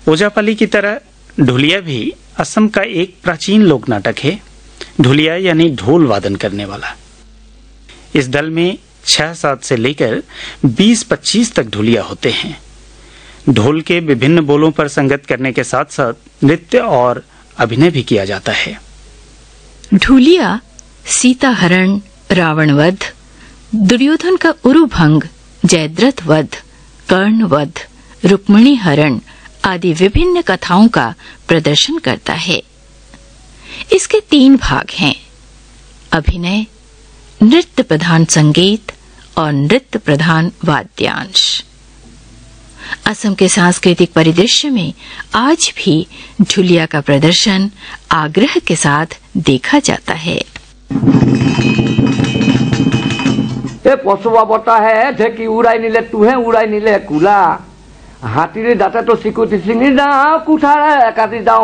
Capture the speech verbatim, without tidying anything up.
ओजापाली की तरह ढोलिया भी असम का एक प्राचीन लोक नाटक है। ढोलिया यानी ढोल वादन करने वाला। इस दल में छह सात से लेकर बीस पच्चीस तक ढोलिया होते हैं। ढोल के विभिन्न बोलों पर संगत करने के साथ साथ नृत्य और अभिनय भी किया जाता है। ढोलिया सीता हरण, रावण वध, दुर्योधन का उरुभंग, जयद्रथ वध, कर्ण वध, रुक्मिणी हरण आदि विभिन्न कथाओं का प्रदर्शन करता है। इसके तीन भाग हैं: अभिनय, नृत्य प्रधान संगीत और नृत्य प्रधान वाद्यांश। असम के सांस्कृतिक परिदृश्य में आज भी ढोलिया का प्रदर्शन आग्रह के साथ देखा जाता है। ए पशुआ बता है ढेकी उड़ाई नीले तुहे उड़ाई नीले कुला हाथी रे दाता तो सिकुती सिंगी दाओ कुठारा काटी दाओ